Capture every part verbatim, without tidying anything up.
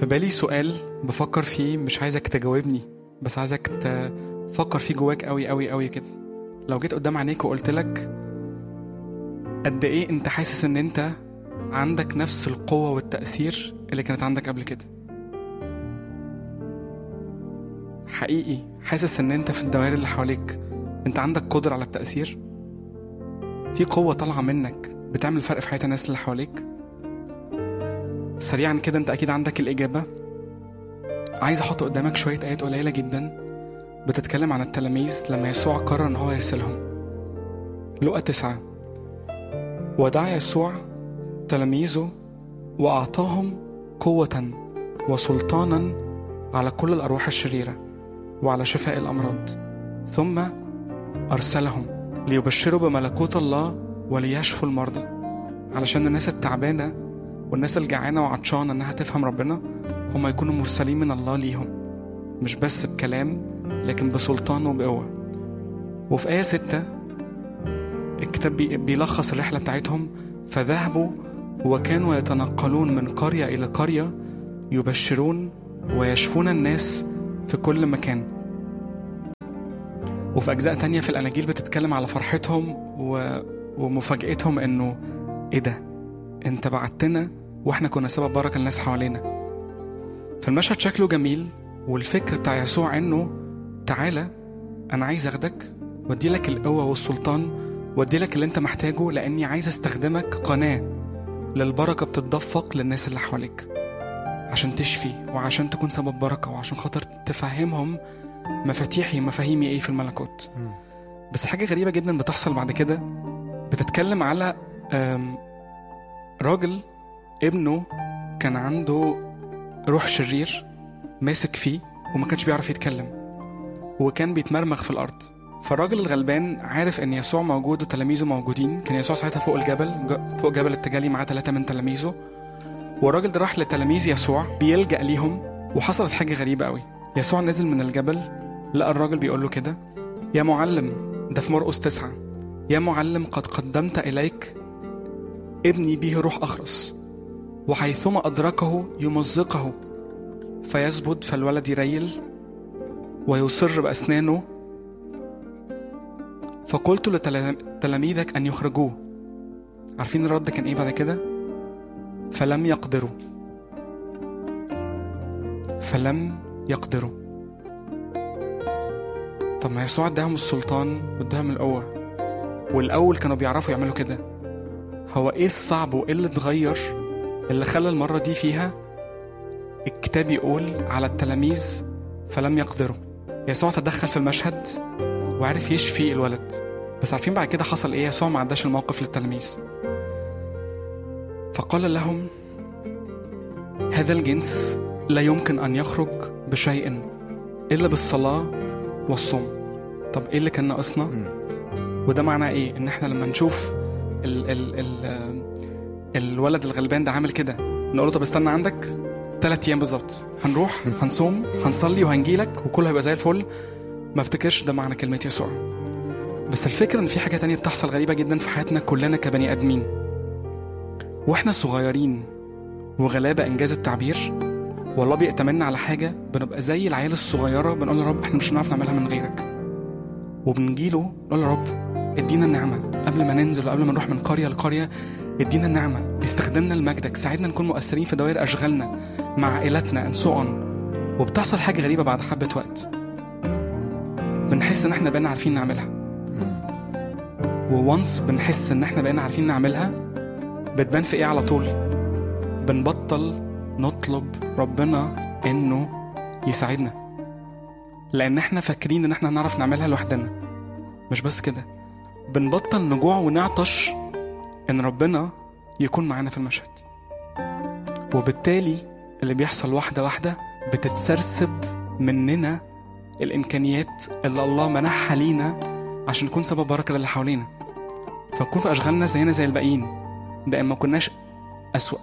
في بالي سؤال بفكر فيه، مش عايزك تجاوبني بس عايزك تفكر فيه جواك قوي قوي قوي كده. لو جيت قدام عينيك وقلت لك قد ايه انت حاسس ان انت عندك نفس القوة والتأثير اللي كانت عندك قبل كده؟ حقيقي حاسس ان انت في الدوائر اللي حواليك انت عندك قدرة على التأثير؟ في قوة طالعة منك بتعمل فرق في حياة الناس اللي حواليك؟ سريعا كده انت اكيد عندك الإجابة. عايز احط قدامك شوية آيات قليلة جدا بتتكلم عن التلاميذ لما يسوع قرر ان هو يرسلهم. لوقا تسعة: ودعا يسوع تلاميذه وأعطاهم قوة وسلطانا على كل الأرواح الشريرة وعلى شفاء الأمراض، ثم أرسلهم ليبشروا بملكوت الله وليشفوا المرضى. علشان الناس التعبانة والناس الجعانة وعطشانة أنها تفهم ربنا هم يكونوا مرسلين من الله ليهم، مش بس بكلام لكن بسلطان وبقوة. وفي آية ستة الكتاب بيلخص الرحلة بتاعتهم: فذهبوا وكانوا يتنقلون من قرية إلى قرية يبشرون ويشفون الناس في كل مكان. وفي أجزاء تانية في الأناجيل بتتكلم على فرحتهم و... ومفاجأتهم إنه إيه ده؟ أنت بعتنا وإحنا كنا سبب بركة للناس حوالينا. فالمشهد شكله جميل، والفكر بتاع يسوع إنه تعالى أنا عايز أخدك وأدي لك القوة والسلطان وأدي لك اللي أنت محتاجه، لأني عايز أستخدمك قناة للبركة بتتدفق للناس اللي حواليك، عشان تشفي وعشان تكون سبب بركة وعشان خاطر تفهمهم مفاتيحي مفاهيمي ايه في الملكوت. بس حاجة غريبة جدا بتحصل بعد كده، بتتكلم على راجل ابنه كان عنده روح شرير ماسك فيه وما كانش بيعرف يتكلم وكان بيتمرمغ في الأرض. فالراجل الغلبان عارف ان يسوع موجود وتلاميذه موجودين. كان يسوع ساعتها فوق الجبل، فوق جبل التجلي، معاه ثلاثة من تلاميذه، والراجل ده راح لتلاميذ يسوع بيلجأ ليهم. وحصلت حاجة غريبة قوي. يسوع نزل من الجبل لقى الراجل بيقول له كده: يا معلم، ده في مرقس تسعة، يا معلم قد قدمت إليك ابني به روح أخرس، وحيثما أدركه يمزقه فيثبت، فالولد يريل ويصر بأسنانه، فقلت لتلاميذك أن يخرجوه. عارفين الرد كان إيه بعد كده؟ فلم يقدروا فلم يقدروا طب ما يسوع اداهم السلطان واداهم القوة، والأول كانوا بيعرفوا يعملوا كده. هو إيه الصعب وإيه اللي اتغير اللي خلى المرة دي فيها الكتاب يقول على التلاميذ فلم يقدروا؟ يسوع تدخل في المشهد وعرف يشفي الولد. بس عارفين بعد كده حصل ايه؟ يسوع ما عداش الموقف للتلاميذ، فقال لهم: هذا الجنس لا يمكن أن يخرج بشيء إلا بالصلاة والصوم. طب ايه اللي كان ناقصنا؟ وده معناه ايه؟ ان احنا لما نشوف ال ال ال الولد الغلبان ده عامل كده نقول له: طب استنى عندك ثلاث ايام بالظبط، هنروح هنصوم هنصلي وهنجيلك وكله هيبقى زي الفل. ما افتكرش ده معنى كلمة يسوع. بس الفكرة ان في حاجة تانية بتحصل غريبة جدا في حياتنا كلنا كبني ادمين واحنا صغيرين وغلابة انجاز التعبير، والله بيأتمننا على حاجة بنبقى زي العيال الصغيرة بنقول له: رب احنا مش هنعرف نعملها من غيرك. وبنجيله نقول له: رب ادينا النعمة قبل ما ننزل وقبل ما نروح من قرية لقرية، ادينا النعمة، استخدمنا لمجدك، ساعدنا نكون مؤثرين في دوائر اشغالنا مع عائلتنا انسوءا. وبتحصل حاجة غريبة بعد حبة وقت، بنحس ان احنا بقينا عارفين نعملها، وونس بنحس ان احنا بقينا عارفين نعملها بتبان في ايه على طول؟ بنبطل نطلب ربنا انه يساعدنا، لان احنا فاكرين ان احنا هنعرف نعملها لوحدنا. مش بس كده، بنبطل نجوع ونعطش ان ربنا يكون معانا في المشهد. وبالتالي اللي بيحصل واحدة واحدة بتتسرسب مننا الامكانيات اللي الله منحها لينا عشان نكون سبب بركة للي حوالينا، فنكون في اشغالنا زينا زي الباقيين. بقى ما كناش اسوأ،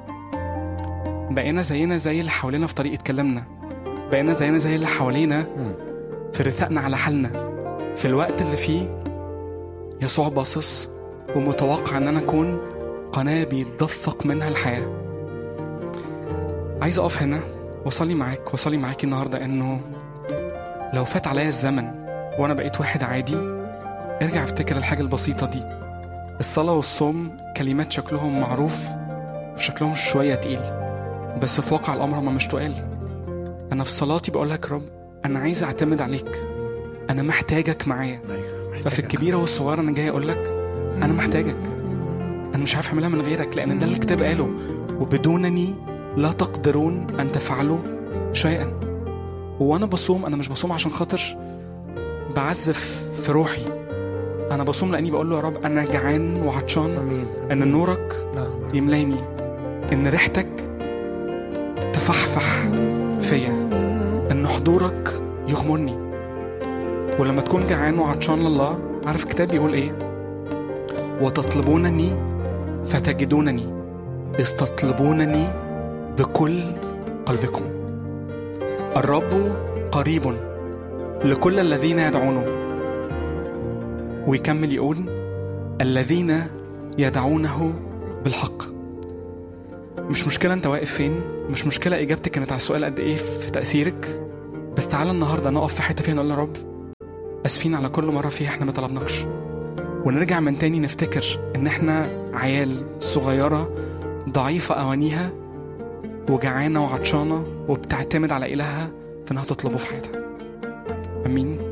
بقينا زينا زي اللي حوالينا في طريقة كلامنا، بقينا زينا زي اللي حوالينا في رثائنا على حالنا، في الوقت اللي فيه يسوع باصص ومتوقع ان انا اكون قناة بيتدفق منها الحياة. عايز أقف هنا وصلي معاك وصلي معاكي النهاردة إنه لو فات عليا الزمن وأنا بقيت واحد عادي، ارجع افتكر الحاجة البسيطة دي. الصلاة والصوم كلمات شكلهم معروف وشكلهم شوية تقيل، بس في واقع الأمر ما مش تقال. أنا في صلاتي بقول لك رب أنا عايز أعتمد عليك، أنا محتاجك معايا. ففي الكبيرة والصغيرة أنا جاي أقول لك أنا محتاجك، أنا مش عارف أعملها من غيرك، لأن ده اللي الكتاب قاله، وبدونني لا تقدرون أن تفعلوا شيئا. وأنا بصوم أنا مش بصوم عشان خاطر بعزف في روحي، أنا بصوم لأني بقول له يا رب أنا جعان وعطشان، أن نورك يملاني، أن ريحتك تفحفح فيا، أن حضورك يغمرني. ولما تكون جعان وعطشان لله، عارف الكتاب بيقول إيه؟ وتطلبونني فتجدونني إذ تطلبونني بكل قلبكم. الرب قريب لكل الذين يدعونه. ويكمل يقول الذين يدعونه بالحق. مش مشكلة انت واقف فين، مش مشكلة اجابتك كانت على السؤال قد ايه في تأثيرك، بس تعالى النهاردة نقف في حتة فيها نقول يا رب اسفين على كل مرة فيها احنا ما طلبناكش، ونرجع من تاني نفتكر ان احنا عيال صغيرة ضعيفة اوانيها وجعانة وعطشانة وبتعتمد على إلهها في انها تطلبه في حياتها. امين.